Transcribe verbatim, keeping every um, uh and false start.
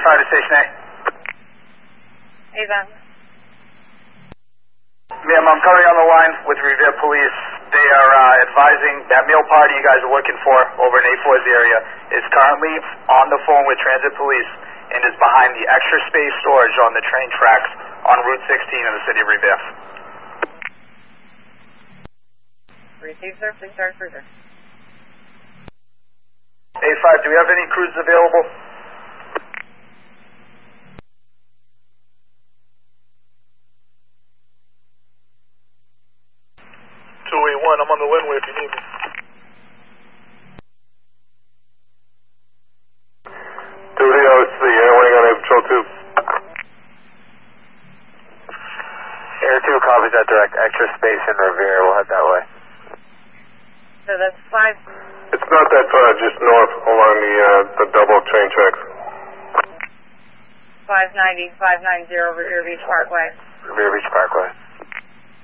five to Station A. Avon. Ma'am, I'm currently on the line with Revere Police. They are uh, advising that meal party you guys are looking for over in A four's area is currently on the phone with Transit Police and is behind the extra space storage on the train tracks on Route sixteen in the city of Revere. Received, sir. Please start further. A five, do we have any crews available? two eight one, I'm on the Linway if you need me. Studio, it's the airwing on Air Patrol two. Air two copies that direct. Extra space in Revere. We'll head that way. So that's five. It's not that far, just north along the uh, the double train tracks. five ninety, five ninety Revere Beach Parkway. Revere Beach Parkway.